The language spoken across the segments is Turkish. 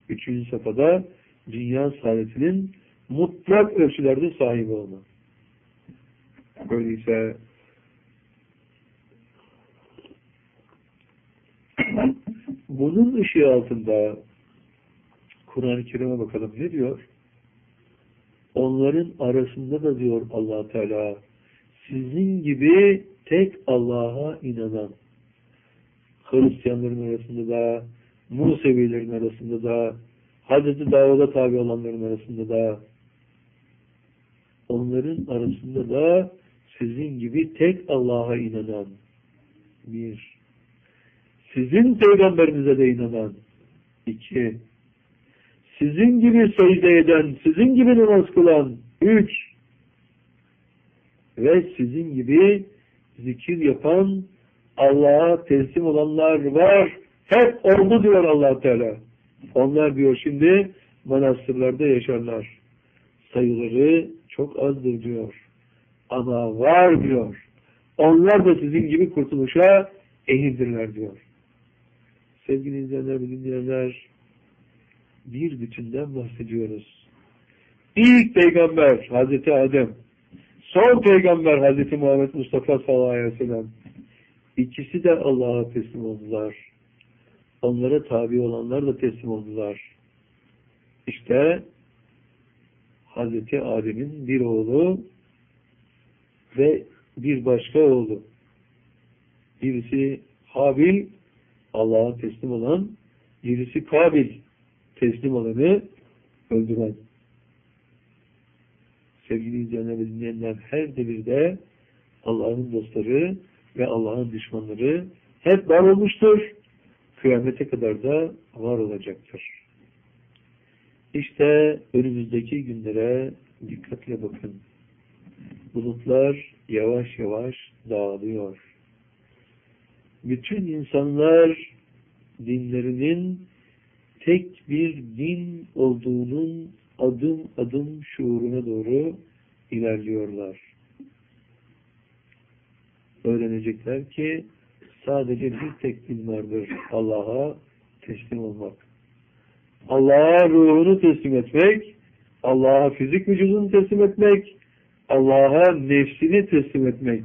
Üçüncü safhada dünya saadetinin mutlak ölçülerde sahibi olmak. Öyleyse bunun ışığı altında Kur'an-ı Kerim'e bakalım ne diyor? Onların arasında da diyor Allah Teala, sizin gibi tek Allah'a inanan, Hristiyanların arasında da, Musevilerin arasında da, Hazreti Davud'a tabi olanların arasında da, onların arasında da sizin gibi tek Allah'a inanan, bir, sizin peygamberinize de inanan, iki, sizin gibi secde eden, sizin gibi namaz kılan, üç, ve sizin gibi zikir yapan, Allah'a teslim olanlar var. Hep oldu diyor Allah Teala. Onlar diyor şimdi manastırlarda yaşarlar. Sayıları çok azdır diyor. Ama var diyor. Onlar da sizin gibi kurtuluşa ehildirler diyor. Sevgili izleyenler ve dinleyenler, bir bütünden bahsediyoruz. İlk peygamber Hazreti Adem, son peygamber Hazreti Muhammed Mustafa sallallahu aleyhi ve sellem, İkisi de Allah'a teslim oldular. Onlara tabi olanlar da teslim oldular. İşte Hazreti Adem'in bir oğlu ve bir başka oğlu. Birisi Habil, Allah'a teslim olan, birisi Kabil, teslim olanı öldüren. Sevgili izleyenler ve dinleyenler, her devirde Allah'ın dostları ve Allah'ın düşmanları hep var olmuştur. Kıyamete kadar da var olacaktır. İşte önümüzdeki günlere dikkatle bakın. Bulutlar yavaş yavaş dağılıyor. Bütün insanlar dinlerinin tek bir din olduğunun adım adım şuuruna doğru ilerliyorlar. Öğrenecekler ki sadece bir tek din vardır. Allah'a teslim olmak. Allah'a ruhunu teslim etmek, Allah'a fizik vücudunu teslim etmek, Allah'a nefsini teslim etmek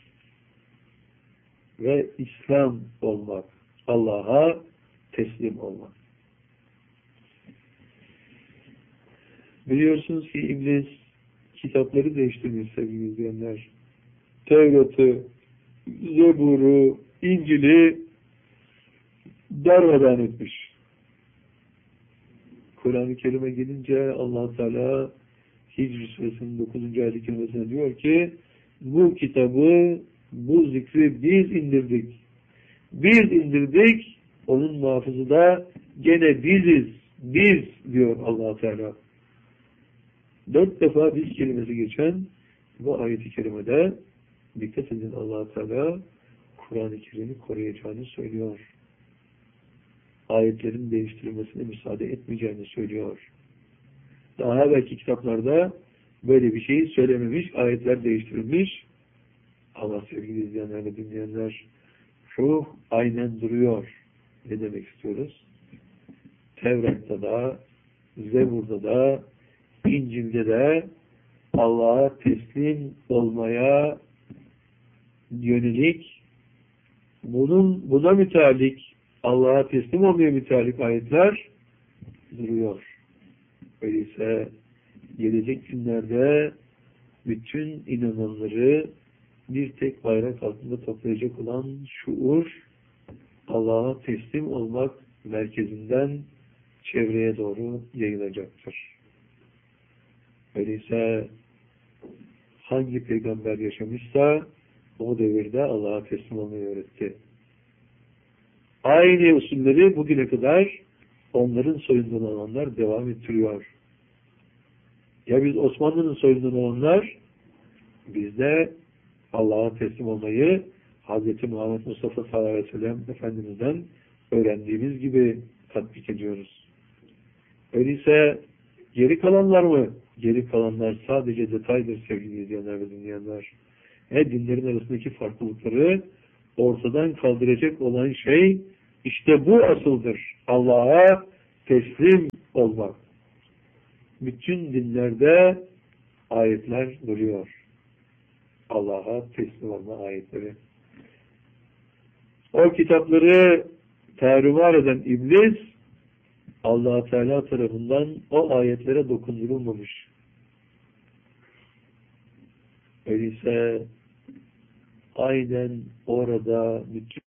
ve İslam olmak. Allah'a teslim olmak. Biliyorsunuz ki İblis kitapları değiştirmiş sevgili izleyenler. Tevrat'ı, Zebur'u, İncil'i darmadağın etmiş. Kur'an-ı Kerim'e gelince Allah Teala Hicr Suresinin 9. ayet-i kerimesine diyor ki bu kitabı, bu zikri biz indirdik. Biz indirdik, onun muhafızı da gene biziz. Biz diyor Allah Teala. 4 defa biz kelimesi geçen bu ayet-i kerimede dikkat edin, Allah Teala Kur'an-ı Kerim'i koruyacağını söylüyor. Ayetlerin değiştirilmesine müsaade etmeyeceğini söylüyor. Daha belki kitaplarda böyle bir şeyi söylememiş, ayetler değiştirilmiş. Ama sevgili izleyenler ve dinleyenler, ruh aynen duruyor. Ne demek istiyoruz? Tevrat'ta da, Zebur'da da, İncil'de de Allah'a teslim olmaya yönelik, buna müteallik, Allah'a teslim olmaya müteallik ayetler duruyor. Öyleyse gelecek günlerde bütün inananları bir tek bayrak altında toplayacak olan şuur, Allah'a teslim olmak merkezinden çevreye doğru yayılacaktır. Öyleyse hangi peygamber yaşamışsa o devirde Allah'a teslim olmayı öğretti. Aynı usulleri bugüne kadar onların soyundan olanlar devam ettiriyor. Ya biz Osmanlı'nın soyundan olanlar, biz de Allah'a teslim olmayı Hz. Muhammed Mustafa sallallahu aleyhi ve sellem Efendimiz'den öğrendiğimiz gibi tatbik ediyoruz. Öyleyse geri kalanlar mı? Geri kalanlar sadece detaydır sevgili izleyenler ve dinleyenler. Dinlerin arasındaki farklılıkları ortadan kaldıracak olan şey işte bu asıldır. Allah'a teslim olmak. Bütün dinlerde ayetler duruyor. Allah'a teslim olma ayetleri. O kitapları tercüman eden iblis, Allah Teala tarafından o ayetlere dokundurulmamış. Öyleyse aynen orada bütün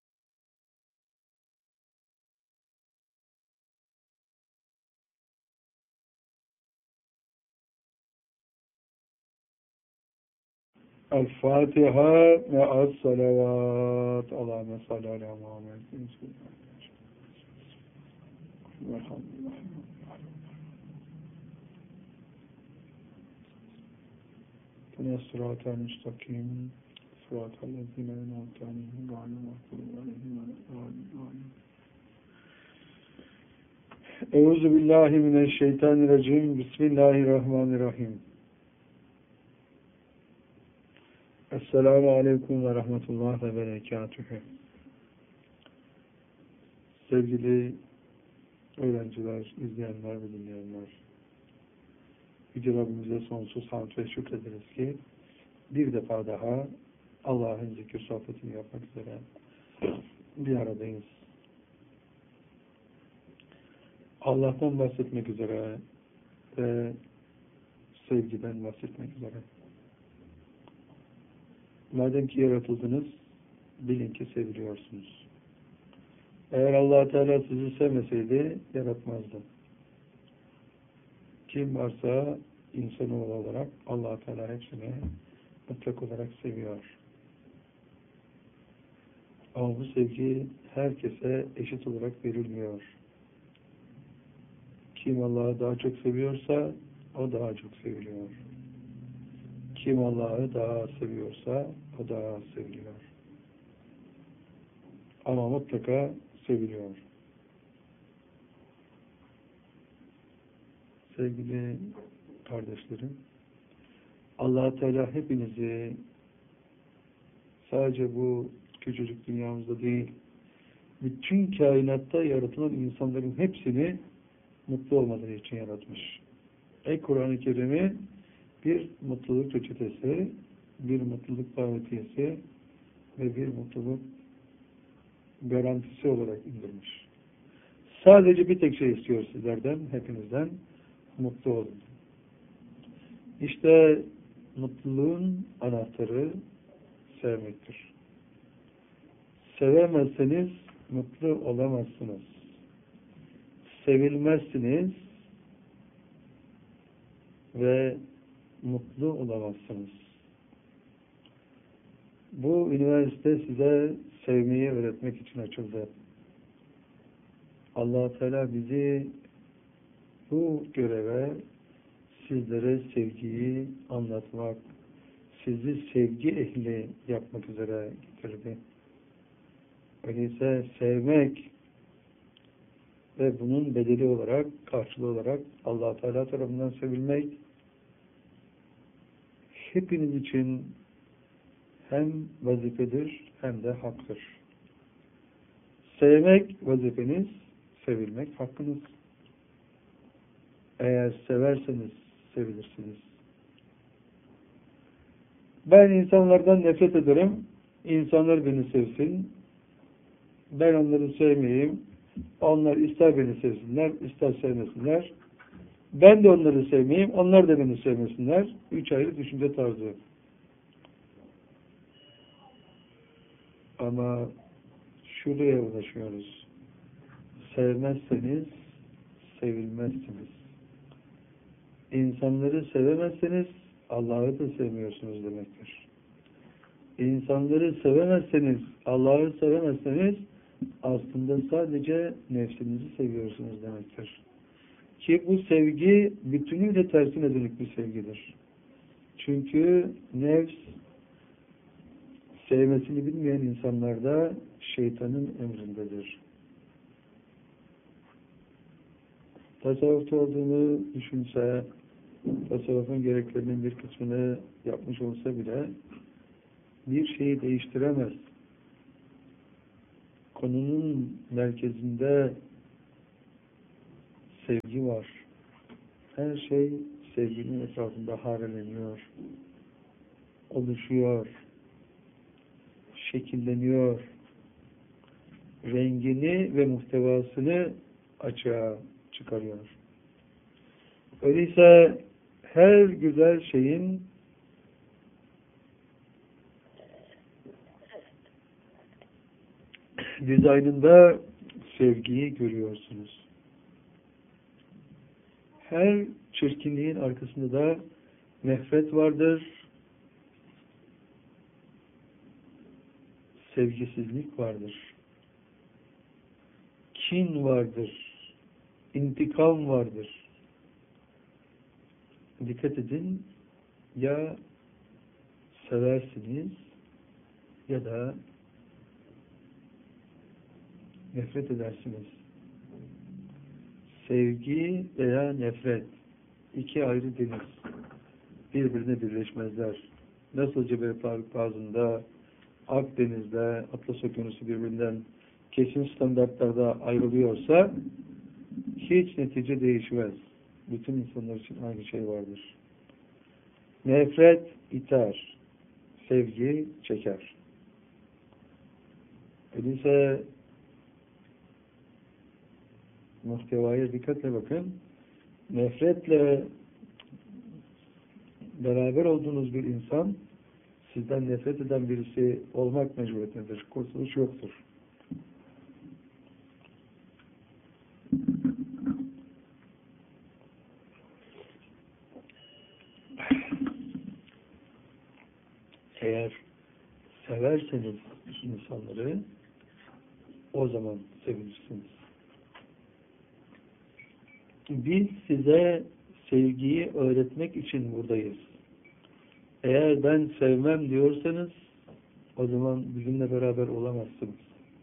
El-Fatiha me'as salavat. Allahümme salli ala Muhammed. Sıratel müstakim. Sıratel lezine en'amte aleyhim gâyril mağdûbi aleyhim velâddâllîn. Euzu billahi mineşşeytanirracim. Bismillahirrahmanirrahim. Esselamu aleyküm ve rahmetullah ve berekatühü. Sevgili öğrenciler, izleyenler ve dinleyenler, Yüce Rabbimize sonsuz hamd ve şükrederiz ki bir defa daha Allah'ın zikir sohbetini yapmak üzere bir aradayız. Allah'tan bahsetmek üzere ve sevgiden bahsetmek üzere. Madem ki yaratıldınız, bilin ki seviliyorsunuz. Eğer Allah Teala sizi sevmeseydi, yaratmazdı. Kim varsa insanoğlu olarak Allah Teala hepsini mutlak olarak seviyor. Ama bu sevgi herkese eşit olarak verilmiyor. Kim Allah'ı daha çok seviyorsa, o daha çok seviliyor. Kim Allah'ı daha az seviyorsa, o daha az seviliyor. Ama mutlaka seviliyor. Sevgili kardeşlerim, Allah Teala hepinizi sadece bu küçücük dünyamızda değil, bütün kainatta yaratılan insanların hepsini mutlu olmaları için yaratmış. Kur'an-ı Kerim'i bir mutluluk reçetesi, bir mutluluk davetiyesi ve bir mutluluk garantisi olarak indirmiş. Sadece bir tek şey istiyor sizlerden, hepinizden: mutlu olun. İşte mutluluğun anahtarı sevmektir. Sevemezseniz mutlu olamazsınız. Sevilmezsiniz ve mutlu olamazsınız. Bu üniversite size sevmeyi öğretmek için açıldı. Allah Teala bizi bu göreve, sizlere sevgiyi anlatmak, sizi sevgi ehli yapmak üzere getirdi. Öyleyse sevmek ve bunun bedeli olarak, karşılığı olarak Allah Teala tarafından sevilmek hepiniz için hem vazifedir hem de haktır. Sevmek vazifeniz, sevilmek hakkınız. Eğer severseniz sevilirsiniz. Ben insanlardan nefret ederim, insanlar beni sevsin. Ben onları sevmeyeyim, onlar ister beni sevsinler, ister sevmesinler. Ben de onları sevmeyeyim, onlar da beni sevmesinler. 3 ayrı düşünce tarzı. Ama şuraya ulaşıyoruz. Sevmezseniz sevilmezsiniz. İnsanları sevemezseniz Allah'ı da sevmiyorsunuz demektir. İnsanları sevemezseniz, Allah'ı sevemezseniz aslında sadece nefsinizi seviyorsunuz demektir. Ki bu sevgi bütünüyle tersine dönük bir sevgidir. Çünkü nefs sevmesini bilmeyen insanlarda şeytanın emrindedir. Tasavvufta olduğunu düşünse, tasavvufun gereklerinin bir kısmını yapmış olsa bile bir şeyi değiştiremez. Konunun merkezinde sevgi var. Her şey sevginin etrafında hareleniyor, oluşuyor, şekilleniyor, rengini ve muhtevasını açığa çıkarıyor. Öyleyse her güzel şeyin dizaynında sevgiyi görüyorsunuz. Her çirkinliğin arkasında da nefret vardır, sevgisizlik vardır, kin vardır, intikam vardır. Dikkat edin, ya seversiniz ya da nefret edersiniz. Sevgi veya nefret iki ayrı deniz. Birbirine birleşmezler. Nasıl Cebel Tarık Boğazı'nda, Akdeniz'de, Atlas Okyanusu birbirinden kesin standartlarda ayrılıyorsa hiç netice değişmez. Bütün insanlar için aynı şey vardır. Nefret iter, sevgi çeker. Öyleyse muhtevaya dikkatle bakın. Nefretle beraber olduğunuz bir insan sizden nefret eden birisi olmak mecburiyetindedir. Kurtuluş yoktur. Eğer severseniz insanları o zaman sevilirsiniz. Biz size sevgiyi öğretmek için buradayız. Eğer ben sevmem diyorsanız o zaman bizimle beraber olamazsınız.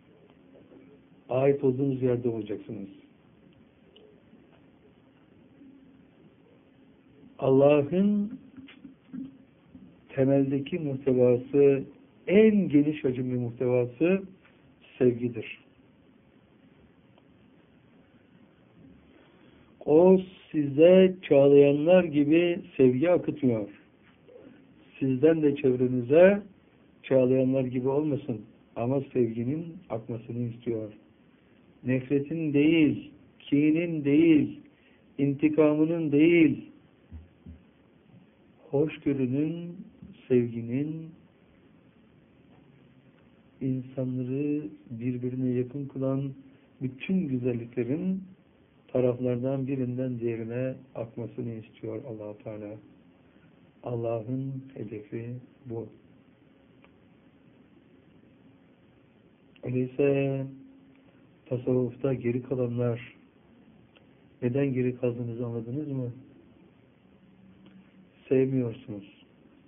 Ait olduğunuz yerde olacaksınız. Allah'ın temeldeki muhtevası, en geniş hacimli muhtevası sevgidir. O size çağlayanlar gibi sevgi akıtmıyor. Sizden de çevrenize çağlayanlar gibi olmasın. Ama sevginin akmasını istiyor. Nefretin değil, kinin değil, intikamının değil, hoşgörünün, sevginin, insanları birbirine yakın kılan bütün güzelliklerin taraflardan birinden diğerine akmasını istiyor Allah-u Teala. Allah'ın hedefi bu. Öyleyse tasavvufta geri kalanlar neden geri kaldığınızı anladınız mı? Sevmiyorsunuz.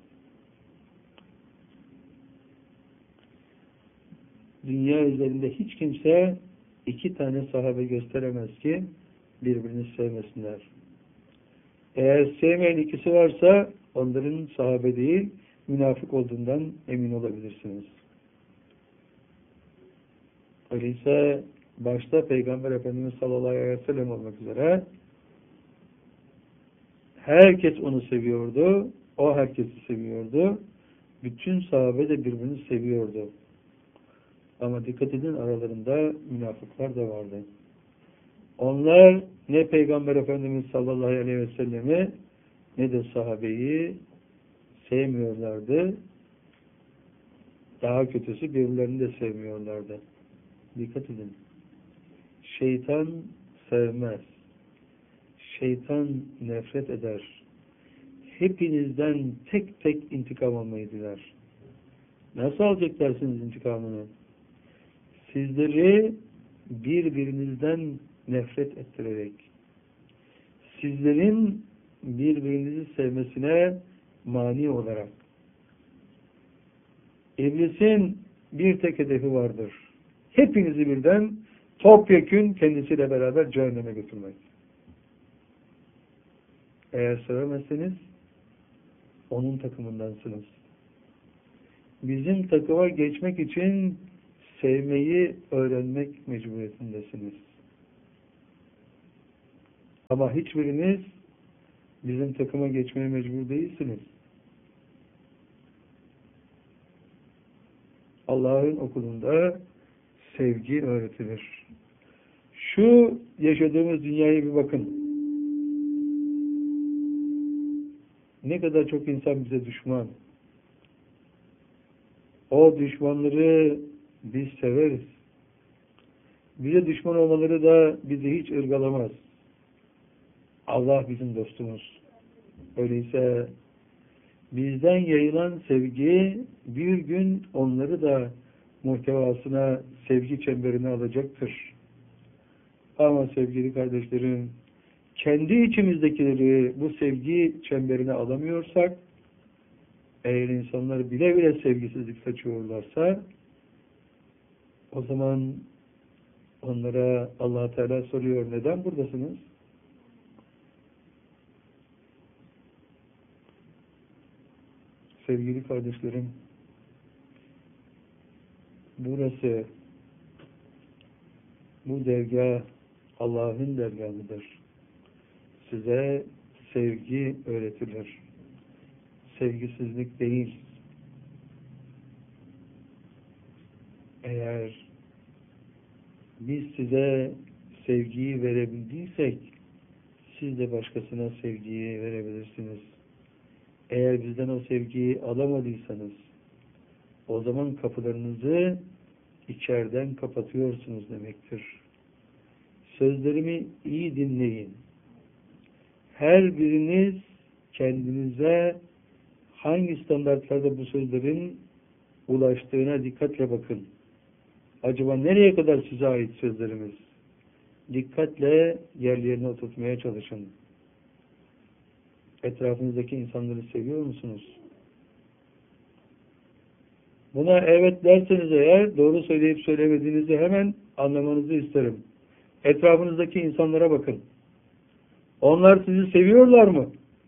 Dünya üzerinde hiç kimse iki tane sahabe gösteremez ki birbirini sevmesinler. Eğer sevmeyen ikisi varsa onların sahabe değil, münafık olduğundan emin olabilirsiniz. Öyleyse başta Peygamber Efendimiz sallallahu aleyhi ve sellem olmak üzere herkes onu seviyordu, o herkesi seviyordu. Bütün sahabe de birbirini seviyordu. Ama dikkat edin aralarında münafıklar da vardı. Onlar ne Peygamber Efendimiz sallallahu aleyhi ve sellemi ne de sahabeyi sevmiyorlardı. Daha kötüsü birbirlerini de sevmiyorlardı. Dikkat edin. Şeytan sevmez. Şeytan nefret eder. Hepinizden tek tek intikam almayı diler. Nasıl alacaksınız intikamını? Sizleri birbirinizden nefret ettirerek, sizlerin birbirinizi sevmesine mani olarak. İblisin bir tek hedefi vardır. Hepinizi birden topyekün kendisiyle beraber cehenneme götürmek. Eğer sevemezseniz onun takımındansınız. Bizim takıma geçmek için sevmeyi öğrenmek mecburiyetindesiniz. Ama hiçbiriniz bizim takıma geçmeye mecbur değilsiniz. Allah'ın okulunda sevgi öğretilir. Şu yaşadığımız dünyaya bir bakın. Ne kadar çok insan bize düşman. O düşmanları biz severiz. Bize düşman olmaları da bizi hiç ırgalamaz. Allah bizim dostumuz. Öyleyse bizden yayılan sevgi bir gün onları da muhtevasına, sevgi çemberine alacaktır. Ama sevgili kardeşlerim, kendi içimizdekileri bu sevgi çemberine alamıyorsak, eğer insanlar bile bile sevgisizlik saçıyorlarsa, o zaman onlara Allah Teala soruyor, neden buradasınız? Sevgili kardeşlerim, burası, bu dergah Allah'ın dergahıdır. Size sevgi öğretilir. Sevgisizlik değil. Eğer biz size sevgiyi verebildiysek, siz de başkasına sevgiyi verebilirsiniz. Eğer bizden o sevgiyi alamadıysanız, o zaman kapılarınızı içeriden kapatıyorsunuz demektir. Sözlerimi iyi dinleyin. Her biriniz kendinize hangi standartlarda bu sözlerin ulaştığına dikkatle bakın. Acaba nereye kadar size ait sözlerimiz? Dikkatle yerlerine oturtmaya çalışın. Etrafınızdaki insanları seviyor musunuz? Buna evet derseniz eğer, doğru söyleyip söylemediğinizi hemen anlamanızı isterim. Etrafınızdaki insanlara bakın. Onlar sizi seviyorlar mı?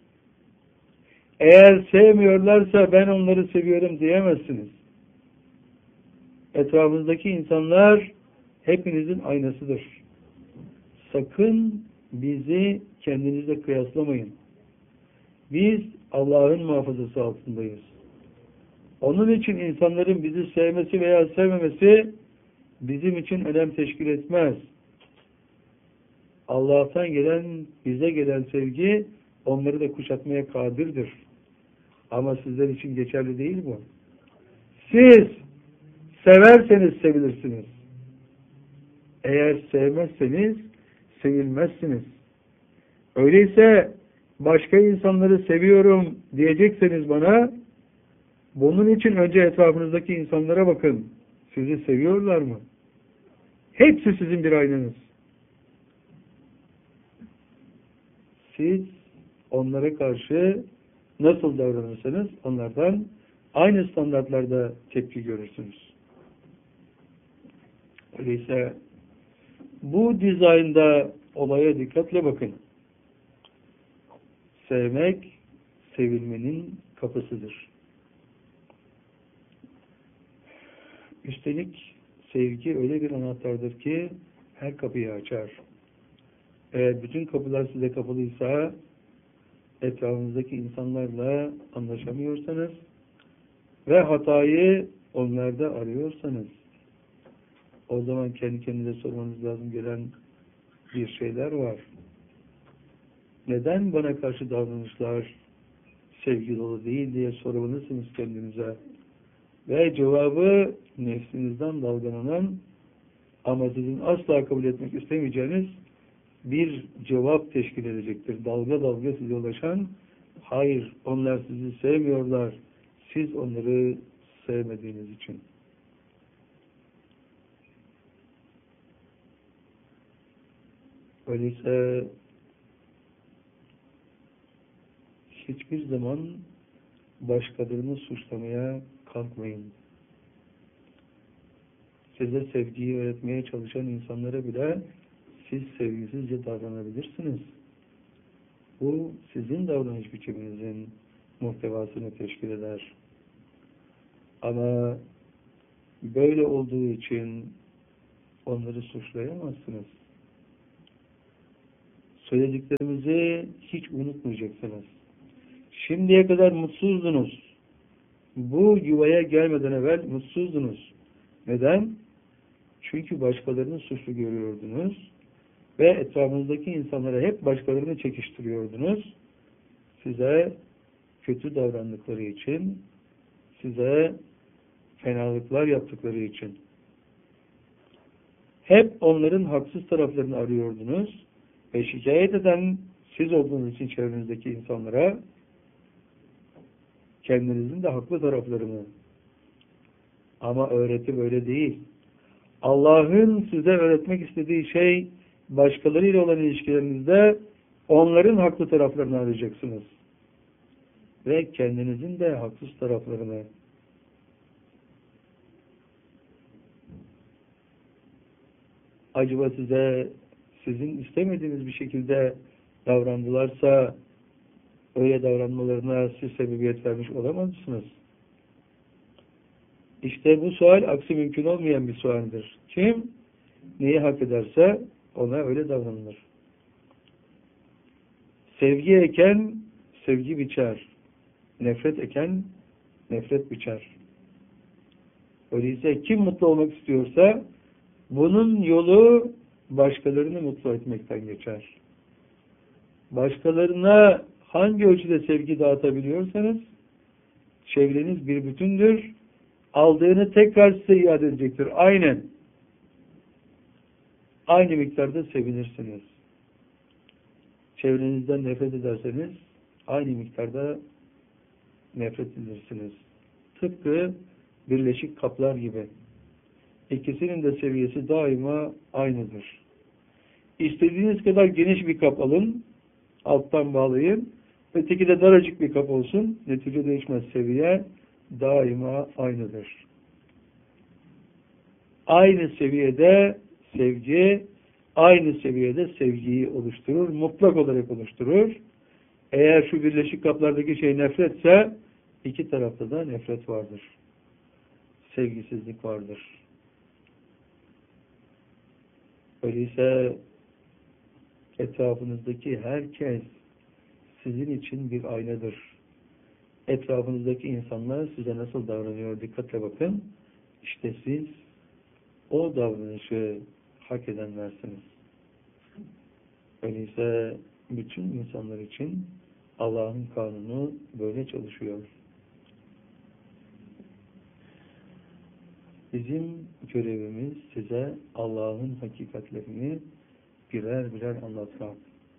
Eğer sevmiyorlarsa ben onları seviyorum diyemezsiniz. Etrafınızdaki insanlar hepinizin aynasıdır. Sakın bizi kendinizle kıyaslamayın. Biz Allah'ın muhafazası altındayız. Onun için insanların bizi sevmesi veya sevmemesi bizim için önem teşkil etmez. Allah'tan gelen, bize gelen sevgi onları da kuşatmaya kadirdir. Ama sizler için geçerli değil bu. Siz severseniz sevilirsiniz. Eğer sevmezseniz sevilmezsiniz. Öyleyse başka insanları seviyorum diyecekseniz bana, bunun için önce etrafınızdaki insanlara bakın. Sizi seviyorlar mı? Hepsi sizin bir aynanız. Siz onlara karşı nasıl davranırsanız onlardan aynı standartlarda tepki görürsünüz. Öyleyse bu dizaynda olaya dikkatle bakın. Sevmek, sevilmenin kapısıdır. Üstelik sevgi öyle bir anahtardır ki her kapıyı açar. Eğer bütün kapılar size kapalıysa, etrafınızdaki insanlarla anlaşamıyorsanız ve hatayı onlarda arıyorsanız, o zaman kendi kendinize sormanız lazım gelen bir şeyler var. Neden bana karşı davranışlar sevgi dolu değil diye sormalısınız kendinize. Ve cevabı nefsinizden dalgalanan ama sizin asla kabul etmek istemeyeceğiniz bir cevap teşkil edecektir. Dalga dalga size ulaşan, hayır onlar sizi sevmiyorlar, siz onları sevmediğiniz için. Öyleyse hiçbir zaman başkalarını suçlamaya kalkmayın. Size sevgiyi öğretmeye çalışan insanlara bile siz sevgisizce davranabilirsiniz. Bu sizin davranış biçiminizin muhtevasını teşkil eder. Ama böyle olduğu için onları suçlayamazsınız. Söylediklerimizi hiç unutmayacaksınız. Şimdiye kadar mutsuzdunuz. Bu yuvaya gelmeden evvel mutsuzdunuz. Neden? Çünkü başkalarını suçlu görüyordunuz ve etrafınızdaki insanlara hep başkalarını çekiştiriyordunuz. Size kötü davrandıkları için, size fenalıklar yaptıkları için. Hep onların haksız taraflarını arıyordunuz ve şikayet eden siz olduğunuz için çevrenizdeki insanlara kendinizin de haklı taraflarını. Ama öğreti böyle değil. Allah'ın size öğretmek istediği şey başkalarıyla olan ilişkilerinizde onların haklı taraflarını arayacaksınız. Ve kendinizin de haksız taraflarını. Acaba size sizin istemediğiniz bir şekilde davrandılarsa öyle davranmalarına siz sebebiyet vermiş olamaz mısınız? İşte bu sual aksi mümkün olmayan bir sualdir. Kim neyi hak ederse ona öyle davranılır. Sevgi eken sevgi biçer. Nefret eken nefret biçer. Öyleyse kim mutlu olmak istiyorsa bunun yolu başkalarını mutlu etmekten geçer. Başkalarına hangi ölçüde sevgi dağıtabiliyorsanız çevreniz bir bütündür. Aldığını tekrar size iade edecektir. Aynen. Aynı miktarda sevinirsiniz. Çevrenizden nefret ederseniz aynı miktarda nefret edirsiniz. Tıpkı birleşik kaplar gibi. İkisinin de seviyesi daima aynıdır. İstediğiniz kadar geniş bir kap alın, alttan bağlayın, öteki de daracık bir kap olsun, netice değişmez, seviye daima aynıdır. Aynı seviyede sevgi, aynı seviyede sevgiyi oluşturur, mutlak olarak oluşturur. Eğer şu birleşik kaplardaki şey nefretse, iki tarafta da nefret vardır. Sevgisizlik vardır. Öyleyse etrafınızdaki herkes sizin için bir aynadır. Etrafınızdaki insanlar size nasıl davranıyor dikkatle bakın. İşte siz o davranışı hak edenlersiniz. Öyleyse bütün insanlar için Allah'ın kanunu böyle çalışıyor. Bizim görevimiz size Allah'ın hakikatlerini birer birer anlatmak.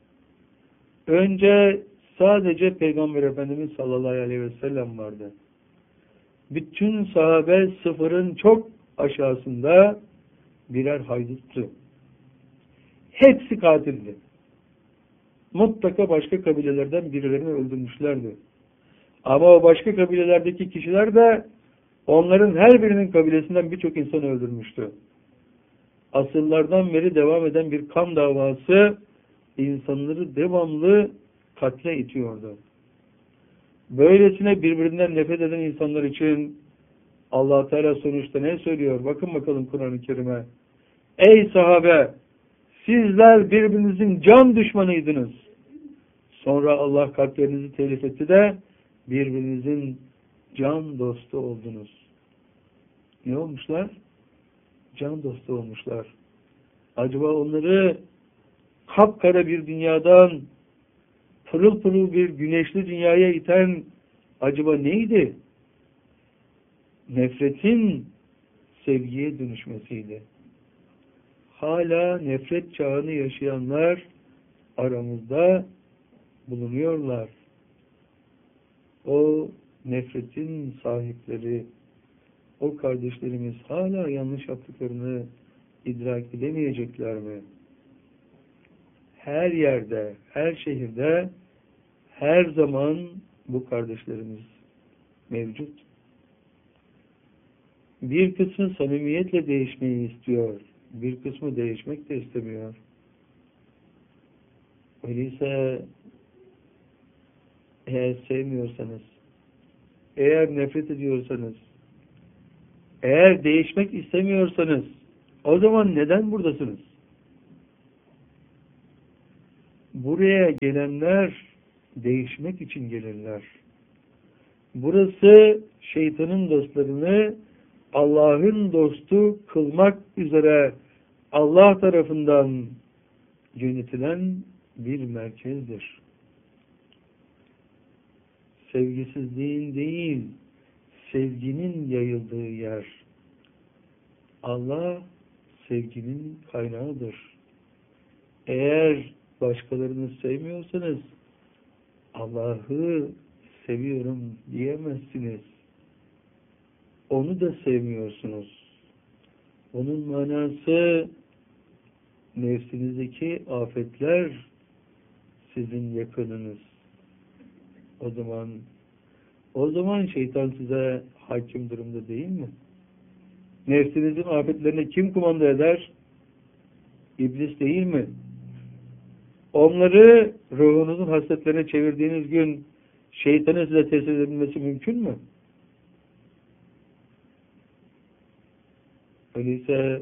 Önce sadece Peygamber Efendimiz sallallahu aleyhi ve sellem vardı. Bütün sahabe sıfırın çok aşağısında birer hayduttu. Hepsi katildi. Mutlaka başka kabilelerden birilerini öldürmüşlerdi. Ama o başka kabilelerdeki kişiler de onların her birinin kabilesinden birçok insanı öldürmüştü. Asırlardan beri devam eden bir kan davası insanları devamlı katle itiyordu. Böylesine birbirinden nefret eden insanlar için Allah Teala sonuçta ne söylüyor? Bakın bakalım Kur'an-ı Kerim'e. Ey sahabe! Sizler birbirinizin can düşmanıydınız. Sonra Allah kalplerinizi telif etti de birbirinizin can dostu oldunuz. Ne olmuşlar? Can dostu olmuşlar. Acaba onları kapkara bir dünyadan pırıl pırıl bir güneşli dünyaya iten acaba neydi? Nefretin sevgiye dönüşmesiydi. Hala nefret çağını yaşayanlar aramızda bulunuyorlar. O nefretin sahipleri, o kardeşlerimiz hala yanlış yaptıklarını idrak edemeyecekler mi? Her yerde, her şehirde, her zaman bu kardeşlerimiz mevcut. Bir kısmı samimiyetle değişmeyi istiyor. Bir kısmı değişmek de istemiyor. Öyleyse eğer sevmiyorsanız, eğer nefret ediyorsanız, eğer değişmek istemiyorsanız o zaman neden buradasınız? Buraya gelenler değişmek için gelirler. Burası şeytanın dostlarını Allah'ın dostu kılmak üzere Allah tarafından yönetilen bir merkezdir. Sevgisizliğin değil, sevginin yayıldığı yer. Allah sevginin kaynağıdır. Eğer başkalarını sevmiyorsanız Allah'ı seviyorum diyemezsiniz. Onu da sevmiyorsunuz. Onun manası nefsinizdeki afetler sizin yakınınız. O zaman şeytan size hakim durumda değil mi? Nefsinizin afetlerine kim kumanda eder? İblis değil mi? Onları ruhunuzun hasletlerine çevirdiğiniz gün şeytanın size tesir edilmesi mümkün mü? Öyleyse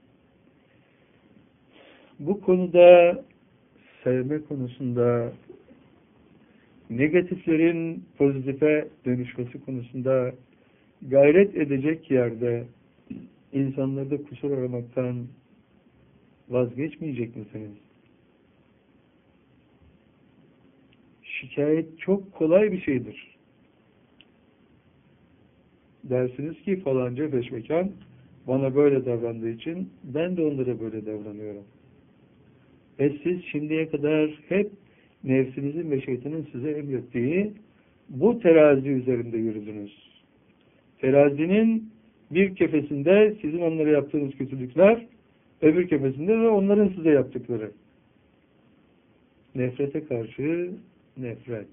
bu konuda, sevme konusunda, negatiflerin pozitife dönüşmesi konusunda gayret edecek yerde insanlarda kusur aramaktan vazgeçmeyecek misiniz? Şikayet çok kolay bir şeydir. Dersiniz ki falanca peşmekan bana böyle davrandığı için ben de onlara böyle davranıyorum. Siz şimdiye kadar hep nefsinizin ve şeytanın size emrettiği bu terazi üzerinde yürüdünüz. Terazinin bir kefesinde sizin onlara yaptığınız kötülükler, öbür kefesinde de onların size yaptıkları. Nefrete karşı nefret.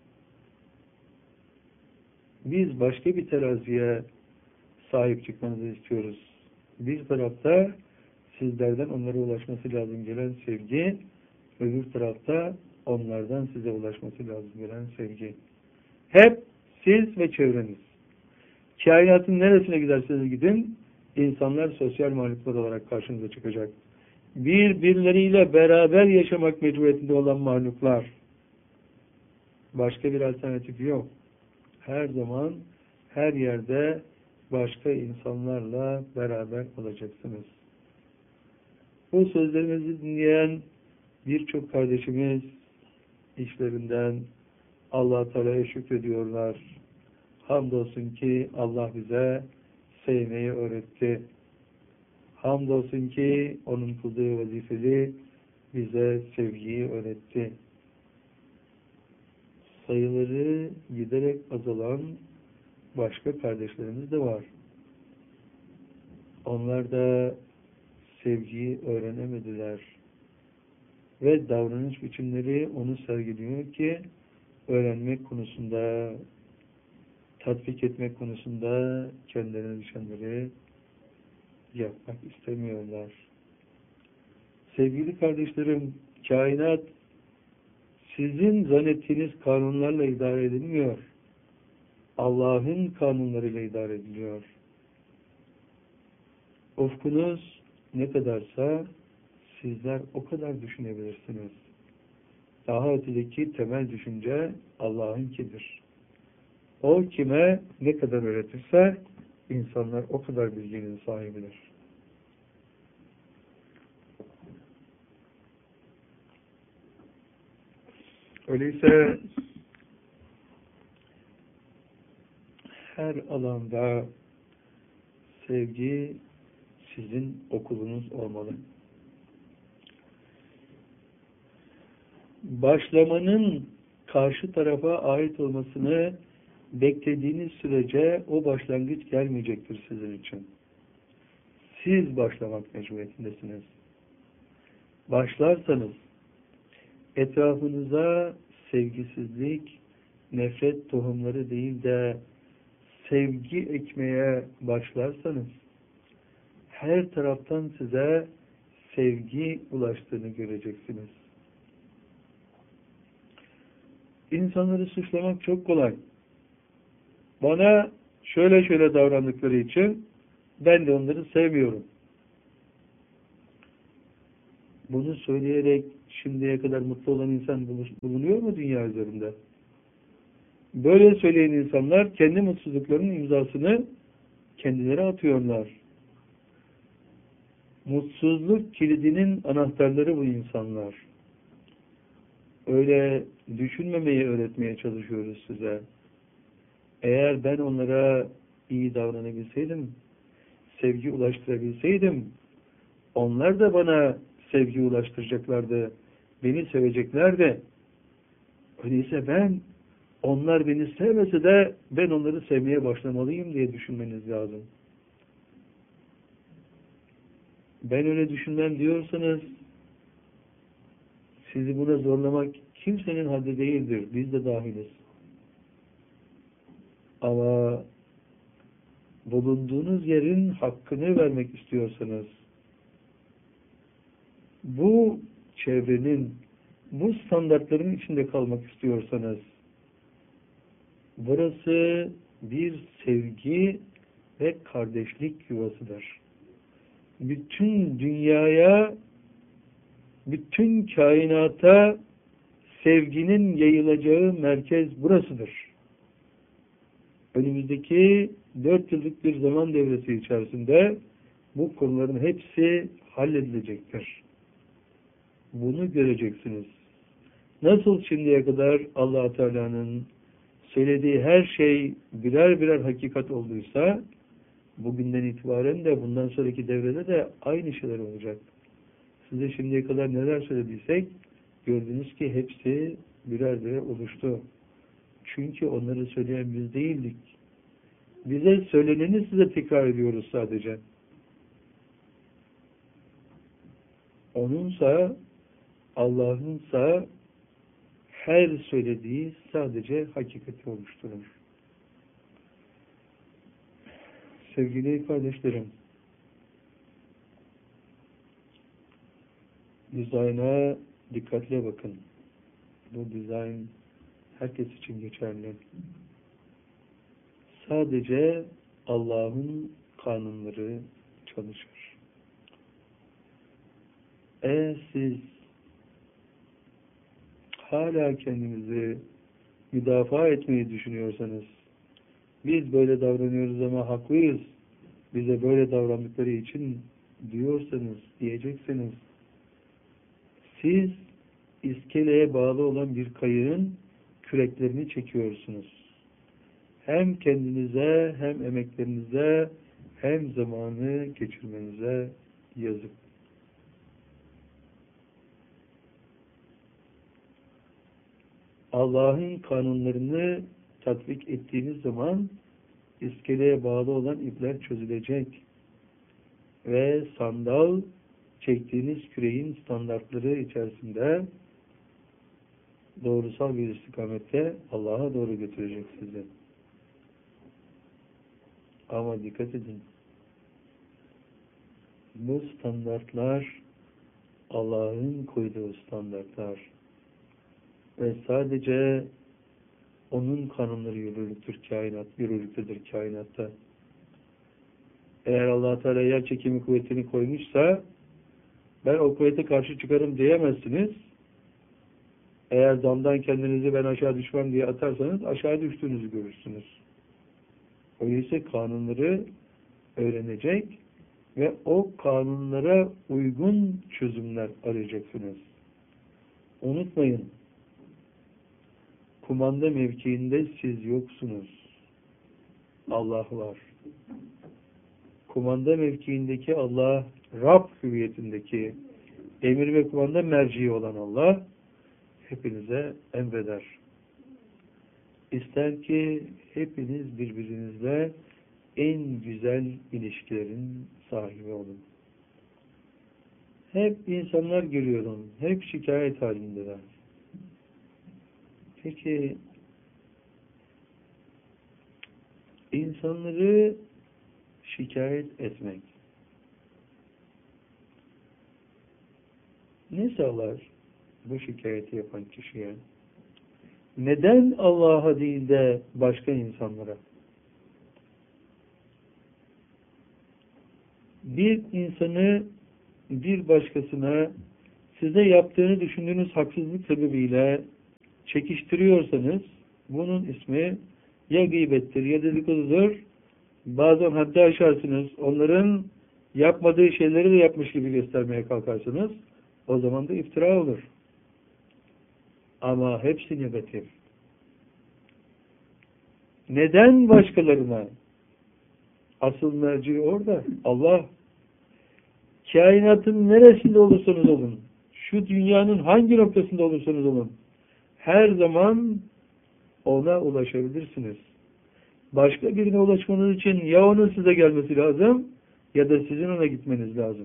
Biz başka bir teraziye sahip çıkmanızı istiyoruz. Bir tarafta sizlerden onlara ulaşması lazım gelen sevgi, öbür tarafta onlardan size ulaşması lazım gelen sevgi. Hep siz ve çevreniz. Kainatın neresine giderseniz gidin, insanlar sosyal mahluklar olarak karşınıza çıkacak. Birbirleriyle beraber yaşamak mecburiyetinde olan mahluklar. Başka bir alternatif yok. Her zaman, her yerde başka insanlarla beraber olacaksınız. Bu sözlerimizi dinleyen birçok kardeşimiz işlerinden Allah-u Teala'ya şükrediyorlar. Hamdolsun ki Allah bize sevmeyi öğretti. Hamdolsun ki onun kıldığı vazifeli bize sevgiyi öğretti. Sayıları giderek azalan başka kardeşlerimiz de var. Onlar da sevgiyi öğrenemediler. Ve davranış biçimleri onu sergiliyor ki öğrenmek konusunda, tatbik etmek konusunda kendilerine düşenleri yapmak istemiyorlar. Sevgili kardeşlerim, kainat sizin zannettiğiniz kanunlarla idare edilmiyor. Allah'ın kanunlarıyla idare ediliyor. Ufkunuz ne kadarsa sizler o kadar düşünebilirsiniz. Daha ötedeki temel düşünce Allah'ınkidir. O kime ne kadar öğretirse insanlar o kadar bilginin sahibidir. Öyleyse her alanda sevgi sizin okulunuz olmalı. Başlamanın karşı tarafa ait olmasını beklediğiniz sürece o başlangıç gelmeyecektir sizin için. Siz başlamak mecburiyetindesiniz. Başlarsanız etrafınıza sevgisizlik, nefret tohumları değil de sevgi ekmeye başlarsanız her taraftan size sevgi ulaştığını göreceksiniz. İnsanları suçlamak çok kolay. Bana şöyle davrandıkları için ben de onları sevmiyorum. Bunu söyleyerek şimdiye kadar mutlu olan insan bulunuyor mu dünya üzerinde? Böyle söyleyen insanlar kendi mutsuzluklarının imzasını kendileri atıyorlar. Mutsuzluk kilidinin anahtarları bu insanlar. Öyle düşünmemeyi öğretmeye çalışıyoruz size. Eğer ben onlara iyi davranabilseydim, sevgi ulaştırabilseydim, onlar da bana sevgi ulaştıracaklardı, beni seveceklerdi. Öyleyse onlar beni sevmese de ben onları sevmeye başlamalıyım diye düşünmeniz lazım. Ben öyle düşünmem diyorsanız, sizi buna zorlamak kimsenin haddi değildir. Biz de dahiliz. Ama bulunduğunuz yerin hakkını vermek istiyorsanız, bu çevrenin, bu standartların içinde kalmak istiyorsanız, burası bir sevgi ve kardeşlik yuvasıdır. Bütün dünyaya, bütün kainata sevginin yayılacağı merkez burasıdır. Önümüzdeki 4 yıllık bir zaman devresi içerisinde bu konuların hepsi halledilecektir. Bunu göreceksiniz. Nasıl şimdiye kadar Allah Teala'nın söylediği her şey birer birer hakikat olduysa, bugünden itibaren de bundan sonraki devrede de aynı şeyler olacak. Size şimdiye kadar neler söylediysek, gördünüz ki hepsi birer birer oluştu. Çünkü onları söyleyen biz değildik. Bize söyleneni size tekrar ediyoruz sadece. Onunsa, Allah'ınsa her söylediği sadece hakikati oluşturur. Sevgili kardeşlerim, dizayna dikkatle bakın. Bu dizayn herkes için geçerli. Sadece Allah'ın kanunları çalışır. Eğer siz hala kendinizi müdafaa etmeyi düşünüyorsanız, biz böyle davranıyoruz ama haklıyız, bize böyle davrandıkları için diyeceksiniz, siz iskeleye bağlı olan bir kayığın küreklerini çekiyorsunuz. Hem kendinize, hem emeklerinize, hem zamanı geçirmenize yazık. Allah'ın kanunlarını tatbik ettiğiniz zaman iskeleye bağlı olan ipler çözülecek ve sandal çektiğiniz küreğin standartları içerisinde doğrusal bir istikamette Allah'a doğru götürecek sizi. Ama dikkat edin. Bu standartlar Allah'ın koyduğu standartlar ve sadece onun kanunları yürürlüktedir kainatta. Eğer Allah Teala yer çekimi kuvvetini koymuşsa, ben o kuvvete karşı çıkarım diyemezsiniz. Eğer damdan kendinizi ben aşağı düşmem diye atarsanız aşağı düştüğünüzü görürsünüz. Öyleyse kanunları öğrenecek ve o kanunlara uygun çözümler arayacaksınız. Unutmayın, kumanda mevkiinde siz yoksunuz. Allah var. Kumanda mevkiindeki Allah, Rab hüviyetindeki emir ve kumanda merci olan Allah hepinize emreder. İster ki hepiniz birbirinizle en güzel ilişkilerin sahibi olun. Hep insanlar görüyorum, hep şikayet halindeler. Peki, insanları şikayet etmek ne sağlar bu şikayeti yapan kişiye? Neden Allah'a değil de başka insanlara? Bir insanı bir başkasına size yaptığını düşündüğünüz haksızlık sebebiyle çekiştiriyorsanız bunun ismi ya gıybettir ya dedikodudur. Bazen haddi aşarsınız. Onların yapmadığı şeyleri de yapmış gibi göstermeye kalkarsınız. O zaman da iftira olur. Ama hepsi negatif. Neden başkalarına? Asıl merci orada. Allah. Kainatın neresinde olursanız olun, şu dünyanın hangi noktasında olursanız olun, her zaman ona ulaşabilirsiniz. Başka birine ulaşmanız için ya onun size gelmesi lazım ya da sizin ona gitmeniz lazım.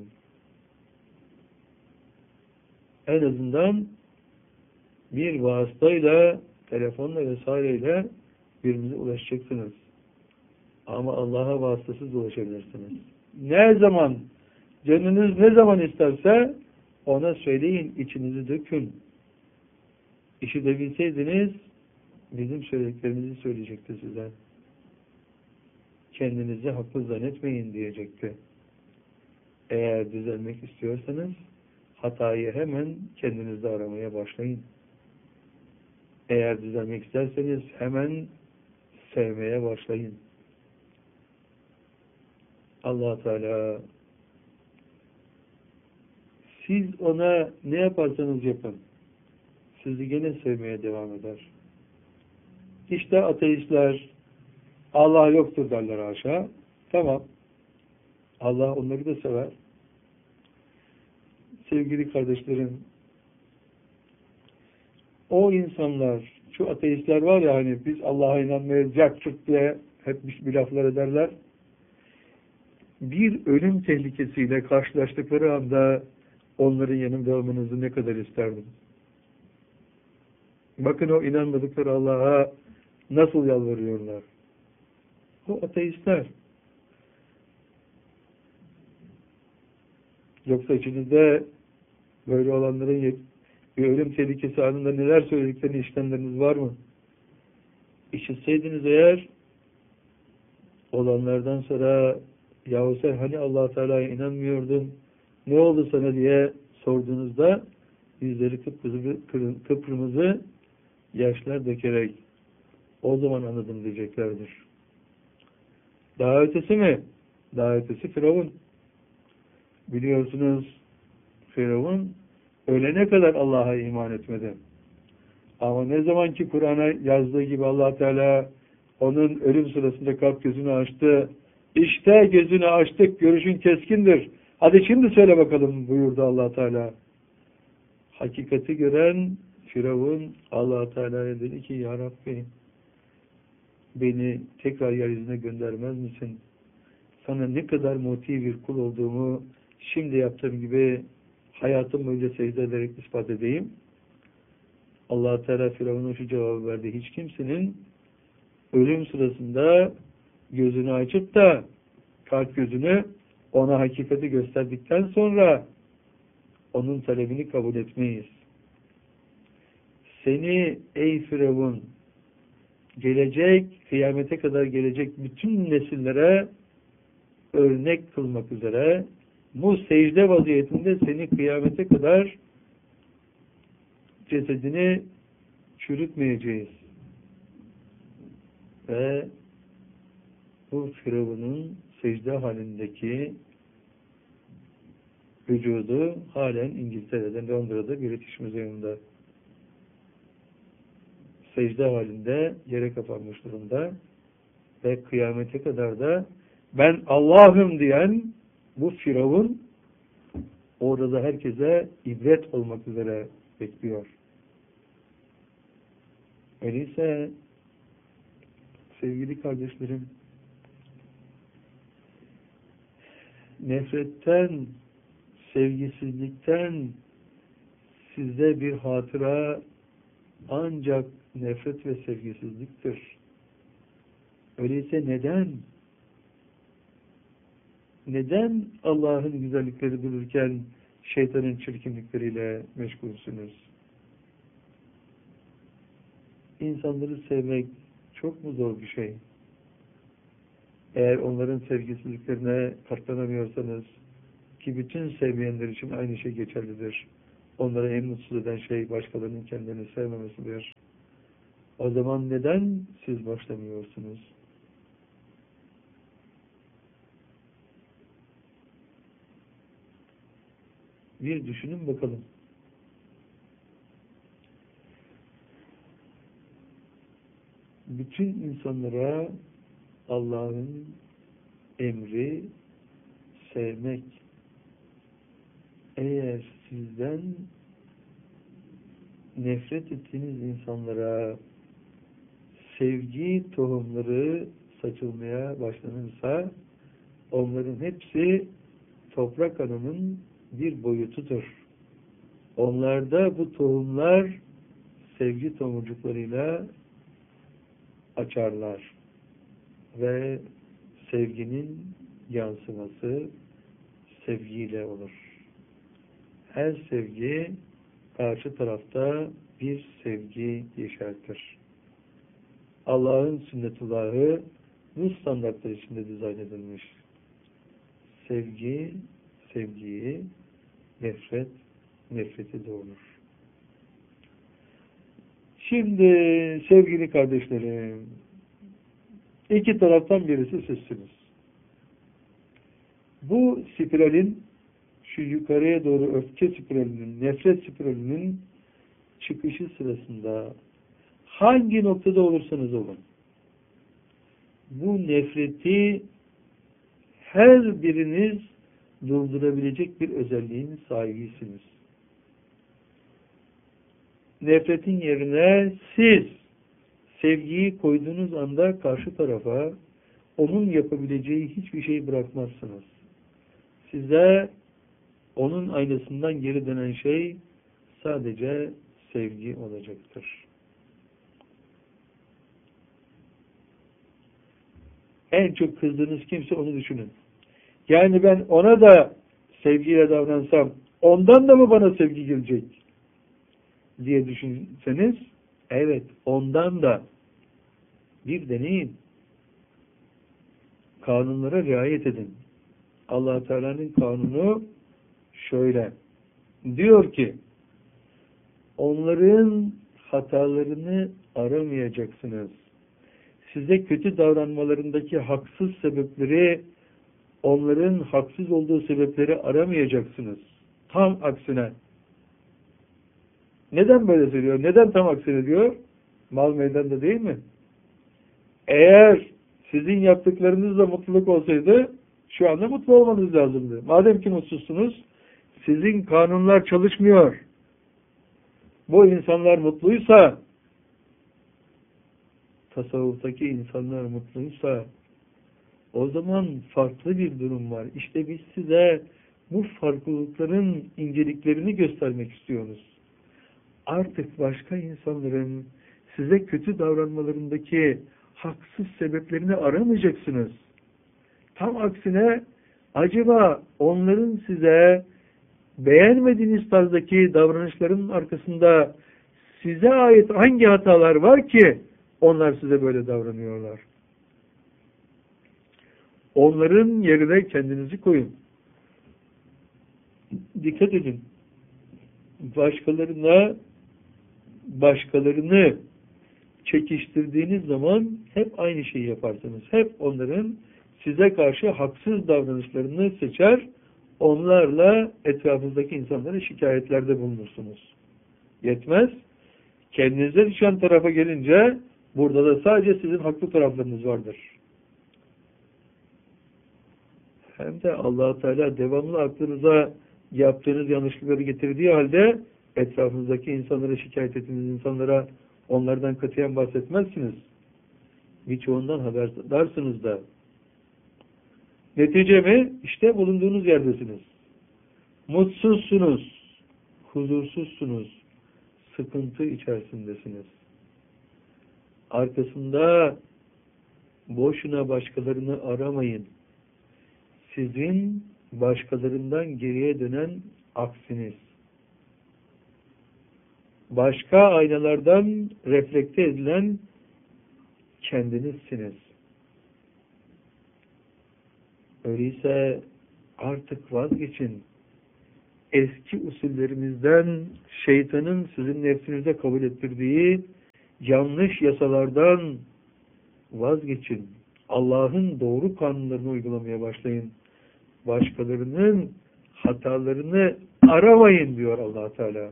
En azından bir vasıtayla, telefonla vesaireyle birbirinize ulaşacaksınız. Ama Allah'a vasıtasız ulaşabilirsiniz. Ne zaman, canınız ne zaman isterse ona söyleyin, içinizi dökün. İşi de bilseydiniz bizim söylediklerimizi söyleyecekti size. Kendinizi haklı zannetmeyin diyecekti. Eğer düzelmek istiyorsanız hatayı hemen kendinizde aramaya başlayın. Eğer düzelmek isterseniz hemen sevmeye başlayın. Allah Teala siz ona ne yaparsanız yapın, sizi gene sevmeye devam eder. İşte ateistler Allah yoktur derler haşa. Tamam. Allah onları da sever. Sevgili kardeşlerim, o insanlar, şu ateistler var ya hani biz Allah'a inanmayacaktık diye hep bir laflar ederler. Bir ölüm tehlikesiyle karşılaştıkları anda onların yanında olmanızı ne kadar isterdim. Bakın o inanmadıkları Allah'a nasıl yalvarıyorlar. O ateistler. Yoksa içinizde böyle olanların bir ölüm tehlikesi anında neler söylediklerini işlemleriniz var mı? İşitseydiniz eğer olanlardan sonra yahu sen hani Allah Teala'ya inanmıyordun, ne oldu sana diye sorduğunuzda yüzleri kıpkırmızı yaşlar dökerek o zaman anladım diyeceklerdir. Daha ötesi mi? Daha ötesi Firavun. Biliyorsunuz Firavun ölene kadar Allah'a iman etmedi. Ama ne zaman ki Kur'an'a yazdığı gibi Allah Teala onun ölüm sırasında kalp gözünü açtı. İşte gözünü açtık, görüşün keskindir. Hadi şimdi söyle bakalım buyurdu Allah Teala. Hakikati gören Firavun Allah Teala'ya dedi ki ya Rabbi beni tekrar yeryüzüne göndermez misin? Sana ne kadar muti bir kul olduğumu şimdi yaptığım gibi hayatım boyunca secde ederek ispat edeyim. Allah Teala Firavun'a şu cevabı verdi. Hiç kimsenin ölüm sırasında gözünü açıp da kalp gözünü ona hakikati gösterdikten sonra onun talebini kabul etmeyiz. Seni ey Firavun gelecek, kıyamete kadar gelecek bütün nesillere örnek kılmak üzere bu secde vaziyetinde seni kıyamete kadar cesedini çürütmeyeceğiz. Ve bu Firavun'un secde halindeki vücudu halen İngiltere'de, Londra'da British Museum'da secde halinde yere kapanmış durumda ve kıyamete kadar da ben Allah'ım diyen bu Firavun orada herkese ibret olmak üzere bekliyor. Öyleyse sevgili kardeşlerim nefretten, sevgisizlikten size bir hatıra ancak nefret ve sevgisizliktir. Öyleyse neden Allah'ın güzellikleri dururken şeytanın çirkinlikleriyle meşgulsünüz? İnsanları sevmek çok mu zor bir şey? Eğer onların sevgisizliklerine katlanamıyorsanız ki bütün sevmeyenler için aynı şey geçerlidir. onları en mutsuz eden şey başkalarının kendilerini sevmemesidir. O zaman neden siz başlamıyorsunuz? Bir düşünün bakalım. Bütün insanlara Allah'ın emri sevmek. Eğer sizden nefret ettiğiniz insanlara sevgi tohumları saçılmaya başlanırsa onların hepsi toprak ananın bir boyutudur. Onlarda bu tohumlar sevgi tomurcuklarıyla açarlar ve sevginin yansıması sevgiyle olur. Her sevgi karşı tarafta bir sevgi yeşertir. Allah'ın sünnetullahı bu standartlar içinde dizayn edilmiş. Sevgi, sevgiyi, nefret, nefreti doğurur. Şimdi sevgili kardeşlerim, iki taraftan birisi sizsiniz. Bu spiralin, şu yukarıya doğru öfke spiralinin, nefret spiralinin çıkışı sırasında hangi noktada olursanız olun, bu nefreti her biriniz durdurabilecek bir özelliğin sahibisiniz. Nefretin yerine siz sevgiyi koyduğunuz anda karşı tarafa onun yapabileceği hiçbir şey bırakmazsınız. Size onun aynasından geri dönen şey sadece sevgi olacaktır. En çok kızdığınız kimse onu düşünün. Yani ben ona da sevgiyle davransam ondan da mı bana sevgi gelecek diye düşünseniz, evet, ondan da bir deneyin. Kanunlara riayet edin. Allah Teala'nın kanunu şöyle diyor ki, onların hatalarını aramayacaksınız. Size kötü davranmalarındaki haksız sebepleri, onların haksız olduğu sebepleri aramayacaksınız. Tam aksine. Neden böyle söylüyor? Neden tam aksine diyor? Mal meydanda değil mi? Eğer sizin yaptıklarınızla mutluluk olsaydı şu anda mutlu olmanız lazımdı. Madem ki mutsuzsunuz, sizin kanunlar çalışmıyor. Bu insanlar mutluysa, tasavvuftaki insanlar mutluysa, o zaman farklı bir durum var. İşte biz size bu farklılıkların inceliklerini göstermek istiyoruz. Artık başka insanların size kötü davranmalarındaki haksız sebeplerini aramayacaksınız. Tam aksine, acaba onların size beğenmediğiniz tarzdaki davranışların arkasında size ait hangi hatalar var ki onlar size böyle davranıyorlar? Onların yerine kendinizi koyun. Dikkat edin. Başkalarını çekiştirdiğiniz zaman hep aynı şeyi yaparsınız. Hep onların size karşı haksız davranışlarını seçer, onlarla etrafınızdaki insanlara şikayetlerde bulunursunuz. Yetmez. Kendinize düşen tarafa gelince burada da sadece sizin haklı taraflarınız vardır. Hem de Allah Teala devamlı aklınıza yaptığınız yanlışlıkları getirdiği halde etrafınızdaki insanlara şikayet ettiğiniz insanlara onlardan katiyen bahsetmezsiniz. Birçoğundan haberdarsınız da. Netice mi? İşte bulunduğunuz yerdesiniz. Mutsuzsunuz, huzursuzsunuz, sıkıntı içerisindesiniz. Arkasında boşuna başkalarını aramayın. Sizin başkalarından geriye dönen aksiniz. Başka aynalardan reflekte edilen kendinizsiniz. Öyleyse artık vazgeçin. eski usullerimizden, şeytanın sizin nefsinize kabul ettirdiği yanlış yasalardan vazgeçin. Allah'ın doğru kanunlarını uygulamaya başlayın. Başkalarının hatalarını aramayın diyor Allah Teala.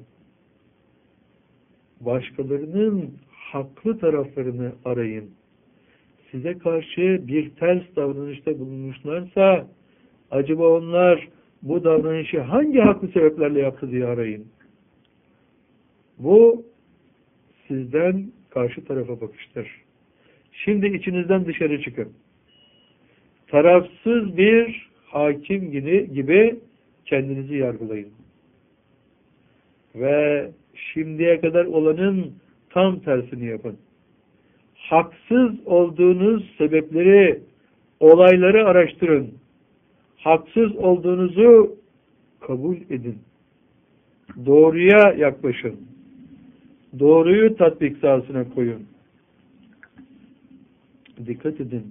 Başkalarının haklı taraflarını arayın. Size karşı bir ters davranışta bulunmuşlarsa acaba onlar bu davranışı hangi haklı sebeplerle yaptı diye arayın. Bu sizden karşı tarafa bakıştır. Şimdi içinizden dışarı çıkın. Tarafsız bir hakim gibi kendinizi yargılayın. Ve şimdiye kadar olanın tam tersini yapın. Haksız olduğunuz sebepleri, olayları araştırın. Haksız olduğunuzu kabul edin. Doğruya yaklaşın. Doğruyu tatbik sahasına koyun. Dikkat edin.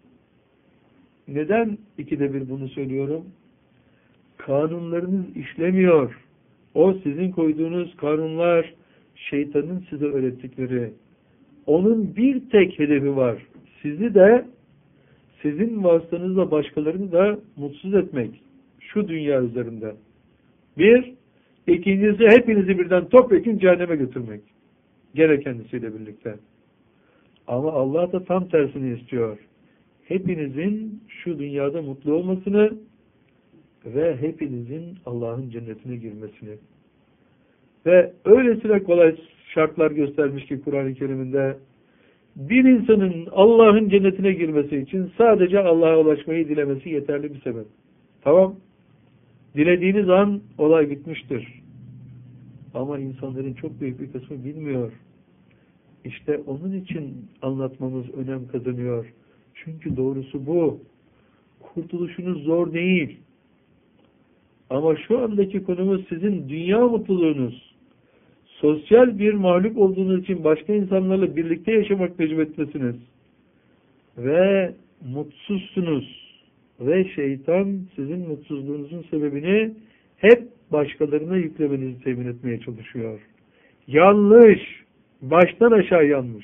Neden ikide bir bunu söylüyorum? Kanunlarınız işlemiyor. O sizin koyduğunuz kanunlar, şeytanın size öğrettikleri. Onun bir tek hedefi var. Sizi de, sizin vasıtanızla başkalarını da mutsuz etmek. Şu dünya üzerinde. Bir, ikincisi hepinizi birden topyekun cehenneme götürmek. Gene kendisiyle birlikte. Ama Allah da tam tersini istiyor. Hepinizin şu dünyada mutlu olmasını ve hepinizin Allah'ın cennetine girmesini. Ve öylesine kolay şartlar göstermiş ki Kur'an-ı Kerim'inde bir insanın Allah'ın cennetine girmesi için sadece Allah'a ulaşmayı dilemesi yeterli bir sebep. Tamam. Dilediğiniz an olay bitmiştir. Ama insanların çok büyük bir kısmı bilmiyor. İşte onun için anlatmamız önem kazanıyor. Çünkü doğrusu bu. Kurtuluşunuz zor değil. Ama şu andaki konumuz sizin dünya mutluluğunuz. Sosyal bir mahluk olduğunuz için başka insanlarla birlikte yaşamak mecburiyetlisiniz. Ve mutsuzsunuz. Ve şeytan sizin mutsuzluğunuzun sebebini hep başkalarına yüklemenizi temin etmeye çalışıyor. Yanlış. Baştan aşağı yanlış.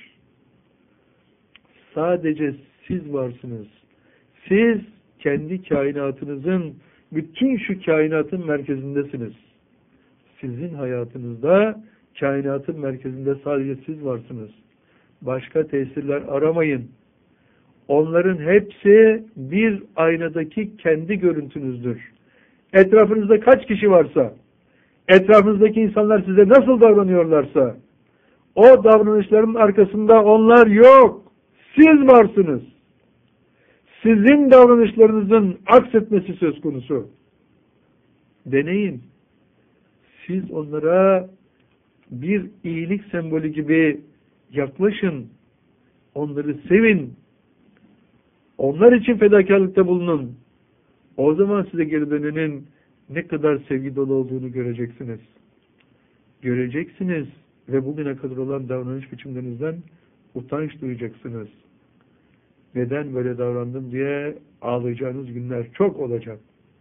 Sadece siz varsınız. Siz kendi kainatınızın, bütün şu kainatın merkezindesiniz. Sizin hayatınızda kainatın merkezinde sadece siz varsınız. Başka tesirler aramayın. Onların hepsi bir aynadaki kendi görüntünüzdür. Etrafınızda kaç kişi varsa, etrafınızdaki insanlar size nasıl davranıyorlarsa, o davranışların arkasında onlar yok. Siz varsınız. Sizin davranışlarınızın aksetmesi söz konusu. Deneyin. Siz onlara bir iyilik sembolü gibi yaklaşın. Onları sevin. Onlar için fedakarlıkta bulunun. O zaman size geri dönenin ne kadar sevgi dolu olduğunu göreceksiniz. Göreceksiniz ve bugüne kadar olan davranış biçimlerinizden utanç duyacaksınız. Neden böyle davrandım diye ağlayacağınız günler çok olacak.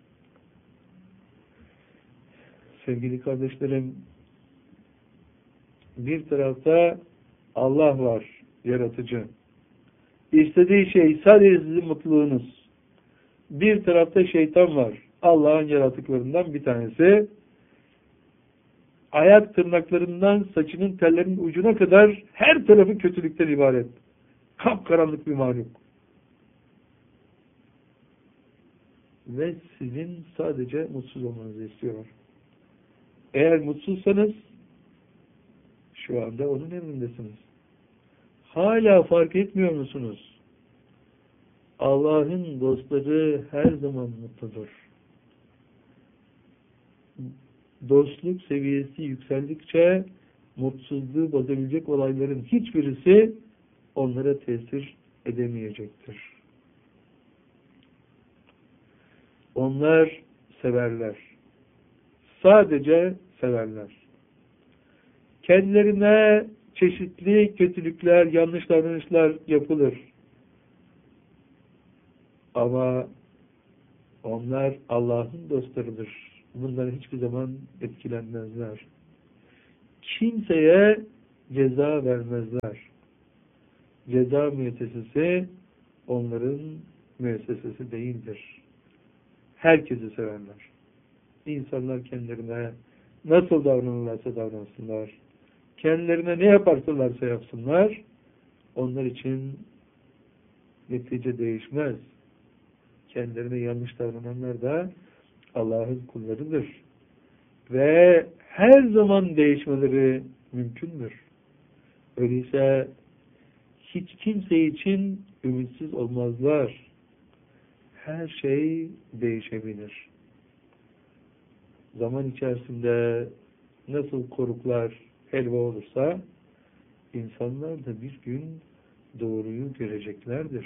Sevgili kardeşlerim, bir tarafta Allah var, yaratıcı. İstediği şey sadece sizin mutluluğunuz. Bir tarafta şeytan var. Allah'ın yaratıklarından bir tanesi. Ayak tırnaklarından saçının tellerinin ucuna kadar her tarafı kötülükten ibaret. Kapkaranlık bir mahluk. Ve sizin sadece mutsuz olmanızı istiyor. Eğer mutsuzsanız şu anda onun emrindesiniz. Hala fark etmiyor musunuz? Allah'ın dostları her zaman mutludur. Dostluk seviyesi yükseldikçe mutsuzluğu bozabilecek olayların hiçbirisi onlara tesir edemeyecektir. Onlar severler. Sadece severler. Kendilerine çeşitli kötülükler, yanlış davranışlar yapılır. Ama onlar Allah'ın dostlarıdır. bunlar hiçbir zaman etkilenmezler. Kimseye ceza vermezler. Ceza müessesesi onların müessesesi değildir. Herkesi severler. İnsanlar kendilerine nasıl davranırlarsa davransınlar, kendilerine ne yaparsalarsa yapsınlar, onlar için netice değişmez. Kendilerine yanlış davrananlar da Allah'ın kullarıdır. Ve her zaman değişmeleri mümkündür. Öyleyse hiç kimse için ümitsiz olmazlar. Her şey değişebilir. Zaman içerisinde nasıl koruklar helva olursa, insanlar da bir gün doğruyu göreceklerdir.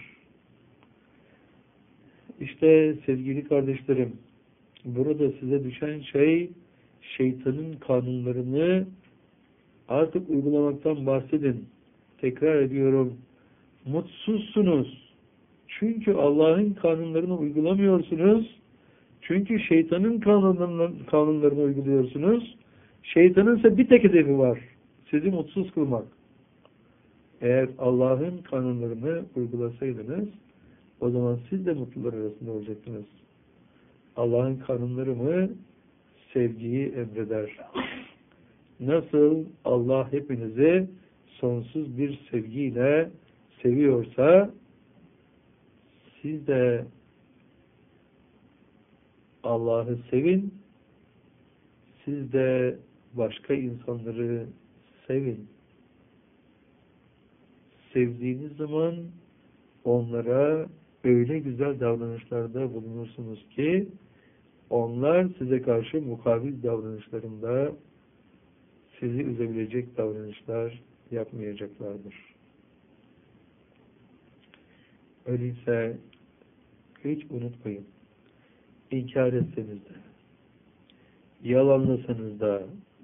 İşte sevgili kardeşlerim, burada size düşen şey, şeytanın kanunlarını artık uygulamaktan bahsedin. Tekrar ediyorum, mutsuzsunuz. Çünkü Allah'ın kanunlarını uygulamıyorsunuz. Çünkü şeytanın kanunlarını uyguluyorsunuz. Şeytanın ise bir tek hedefi var: sizi mutsuz kılmak. Eğer Allah'ın kanunlarını uygulasaydınız, o zaman siz de mutlular arasında olacaktınız. Allah'ın kanunları mı? Sevgiyi emreder. Nasıl Allah hepinizi sonsuz bir sevgiyle seviyorsa, siz de Allah'ı sevin, siz de başka insanları sevin. Sevdiğiniz zaman onlara öyle güzel davranışlarda bulunursunuz ki, onlar size karşı mukabil davranışlarında sizi üzebilecek davranışlar yapmayacaklardır. Öyleyse hiç unutmayın, İnkar etseniz de, yalanlasanız da,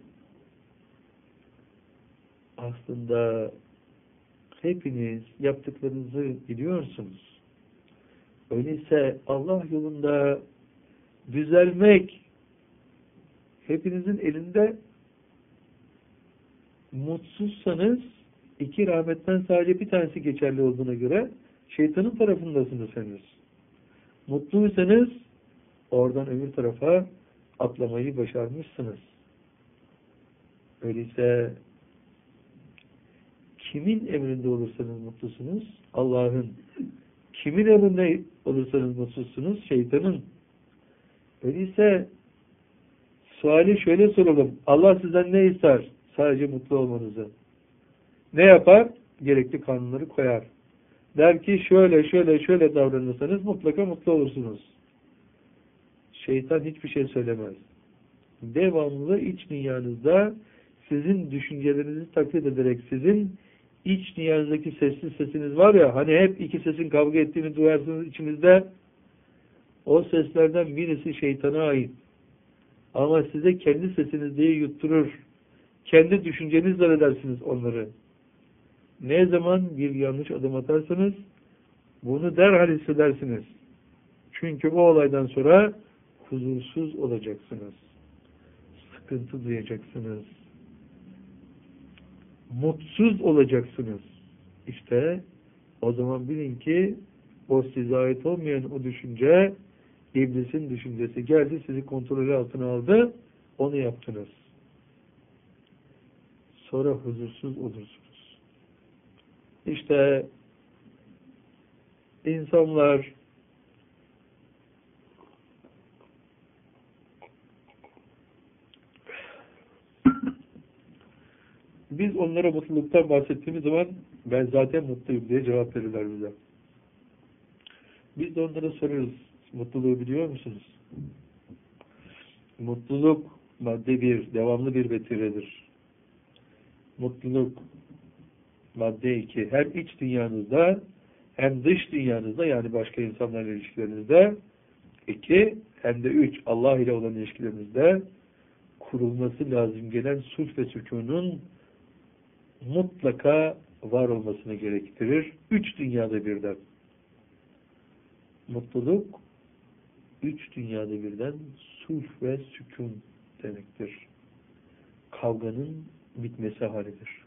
aslında hepiniz yaptıklarınızı biliyorsunuz. Öyleyse Allah yolunda düzelmek hepinizin elinde. Mutsuzsanız, iki rahmetten sadece bir tanesi geçerli olduğuna göre şeytanın tarafındasınız henüz. Mutluysanız oradan öbür tarafa atlamayı başarmışsınız. Öyleyse kimin emrinde olursanız mutlusunuz? Allah'ın. Kimin emrinde olursanız mutsuzsunuz? Şeytanın. Öyleyse suali şöyle soralım: Allah sizden ne ister? Sadece mutlu olmanızı. Ne yapar? Gerekli kanunları koyar. Der ki şöyle davranırsanız mutlaka mutlu olursunuz. Şeytan hiçbir şey söylemez. Devamlı iç dünyanızda sizin düşüncelerinizi taklit ederek, sizin iç dünyanızdaki sessiz sesiniz var ya, hani hep iki sesin kavga ettiğini duyarsınız içinizde, o seslerden birisi şeytana ait. Ama size kendi sesiniz diye yutturur. Kendi düşünceniz zannedersiniz onları. Ne zaman bir yanlış adım atarsanız bunu derhal hissedersiniz. Çünkü o olaydan sonra huzursuz olacaksınız. Sıkıntı duyacaksınız. Mutsuz olacaksınız. İşte o zaman bilin ki o size ait olmayan o düşünce, iblisin düşüncesi geldi, sizi kontrolü altına aldı, onu yaptınız. Sonra huzursuz olursunuz. İşte insanlar biz onlara mutluluktan bahsettiğimiz zaman ben zaten mutluyum diye cevap verirler bize. Biz de onlara sorarız, mutluluğu biliyor musunuz? Mutluluk madde bir, devamlı bir vetiredir. Mutluluk madde 2, hem iç dünyanızda hem dış dünyanızda, yani başka insanlarla ilişkilerinizde 2, hem de 3, Allah ile olan ilişkilerinizde kurulması lazım gelen sulh ve sükunun mutlaka var olmasını gerektirir. 3 dünyada birden. Mutluluk 3 dünyada birden sulh ve sükun demektir. Kavganın bitmesi halidir.